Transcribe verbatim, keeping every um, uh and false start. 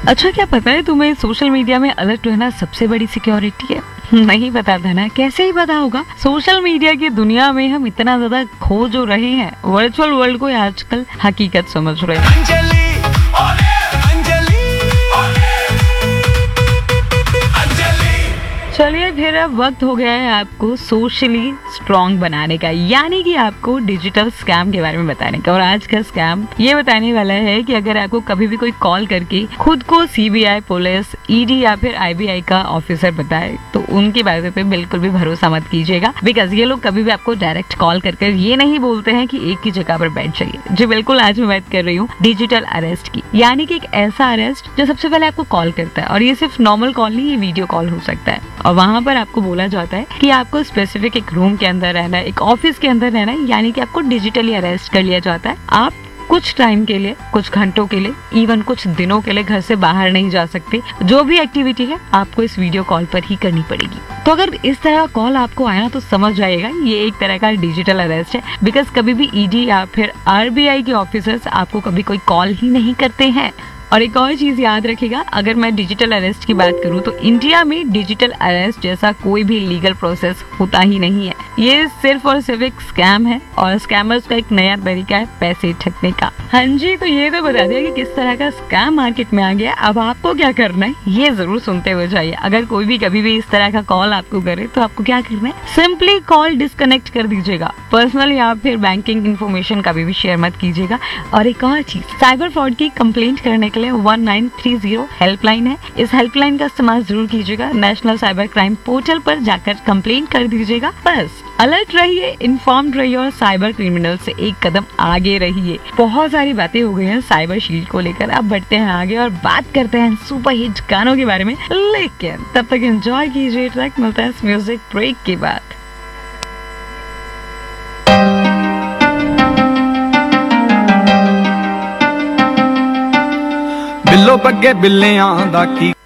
अच्छा, क्या पता है तुम्हें सोशल मीडिया में अलर्ट रहना सबसे बड़ी सिक्योरिटी है? नहीं पता था ना? कैसे ही पता होगा। सोशल मीडिया की दुनिया में हम इतना ज्यादा खो जो रहे हैं, वर्चुअल वर्ल्ड को आजकल हकीकत समझ रहे हैं। चलिए फिर अब वक्त हो गया है आपको सोशली स्ट्रॉन्ग बनाने का, यानी कि आपको डिजिटल स्कैम के बारे में बताने का। और आज का स्कैम ये बताने वाला है कि अगर आपको कभी भी कोई कॉल करके खुद को सीबीआई, पुलिस, ईडी या फिर आईबीआई का ऑफिसर बताए तो उनकी बातों पे बिल्कुल भी भरोसा मत कीजिएगा। बिकॉज ये लोग कभी भी आपको डायरेक्ट कॉल करके ये नहीं बोलते हैं कि एक ही जगह पर बैठ जाइए। जी बिल्कुल, आज मैं बात कर रही हूँ डिजिटल अरेस्ट की, यानी कि एक ऐसा अरेस्ट जो सबसे पहले आपको कॉल करता है। और ये सिर्फ नॉर्मल कॉल नहीं, ये वीडियो कॉल हो सकता है। और वहाँ पर आपको बोला जाता है कि आपको स्पेसिफिक एक रूम के अंदर रहना है, एक ऑफिस के अंदर रहना है, यानी कि आपको डिजिटली अरेस्ट कर लिया जाता है। आप कुछ टाइम के लिए, कुछ घंटों के लिए, इवन कुछ दिनों के लिए घर से बाहर नहीं जा सकते। जो भी एक्टिविटी है आपको इस वीडियो कॉल पर ही करनी पड़ेगी। तो अगर इस तरह का कॉल आपको आया तो समझ जाइएगा ये एक तरह का डिजिटल अरेस्ट है। बिकॉज कभी भी ईडी या फिर आरबीआई के ऑफिसर्स आपको कभी कोई कॉल ही नहीं करते हैं। और एक और चीज याद रखिएगा, अगर मैं डिजिटल अरेस्ट की बात करूं तो इंडिया में डिजिटल अरेस्ट जैसा कोई भी लीगल प्रोसेस होता ही नहीं है। ये सिर्फ और सिर्फ एक स्कैम है और स्कैमर्स का एक नया तरीका है पैसे ठगने का। हाँ जी, तो ये तो बता दिया कि किस तरह का स्कैम मार्केट में आ गया। अब आपको क्या करना है ये जरूर सुनते हुए जाइए। अगर कोई भी कभी भी इस तरह का कॉल आपको करे तो आपको क्या करना है, सिंपली कॉल डिस्कनेक्ट कर दीजिएगा। पर्सनल या फिर बैंकिंग इन्फॉर्मेशन कभी भी शेयर मत कीजिएगा। और एक और चीज, साइबर फ्रॉड की कंप्लेंट करने के लिए one nine three zero helpline है। इस हेल्पलाइन का इस्तेमाल जरूर कीजिएगा। नेशनल साइबर क्राइम पोर्टल पर जाकर कंप्लेंट कर दीजिएगा। बस अलर्ट रहिए, इन्फॉर्म्ड रहिए और साइबर क्रिमिनल से एक कदम आगे रहिए। बहुत सारी बातें हो गई हैं साइबर शील्ड को लेकर। अब बढ़ते हैं आगे और बात करते हैं सुपर हिट गानों के बारे में। लेकिन तब तक एंजॉय कीजिए ट्रैक, मिलता है इस म्यूजिक ब्रेक के बाद। बिल्लो बग्गे बिल्लियां दा की